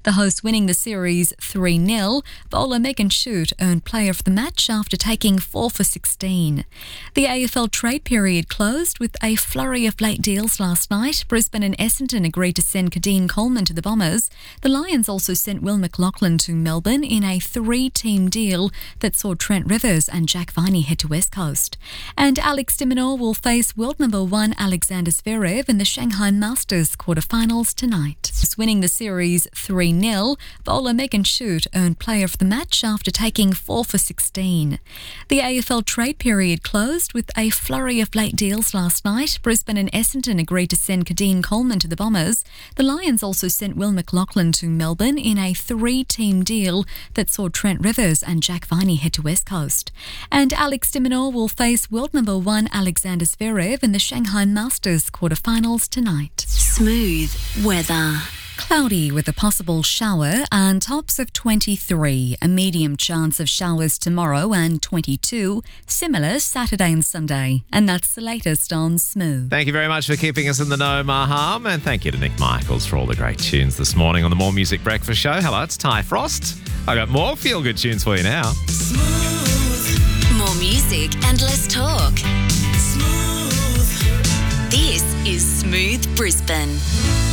The hosts winning the series 3-0. Bowler Megan Shute earned player of the match after taking 4 for 16. The AFL trade period closed with a flurry of late deals last night. Brisbane and Essendon agreed to send Kadeen Coleman to the Bombers. The Lions also sent Will McLachlan to Melbourne in a 3-team deal that saw Trent Rivers and Jack Viney head to West Coast. And Alex de Minaur will face world number 1 Alexander Zverev in the Shanghai Masters quarterfinals tonight. Winning the series 3-0, bowler Megan Shute earned player of the match after taking 4 for 16. The AFL trade period closed with a flurry of late deals last night. Brisbane and Essendon agreed to send Kadeen Coleman to the Bombers. The Lions also sent Will McLachlan to Melbourne in a 3-team deal that saw Trent Rivers and Jack Viney head to West Coast. And Alex de Minaur will face world number 1 Alexander Zverev in the Shanghai Masters quarterfinals tonight. Smooth weather. Cloudy with a possible shower and tops of 23. A medium chance of showers tomorrow and 22. Similar Saturday and Sunday. And that's the latest on Smooth. Thank you very much for keeping us in the know, Maham. And thank you to Nick Michaels for all the great tunes this morning on the More Music Breakfast Show. Hello, it's Ty Frost. I got more feel-good tunes for you now. Smooth. More music and less talk. Smooth. This is Smooth Brisbane.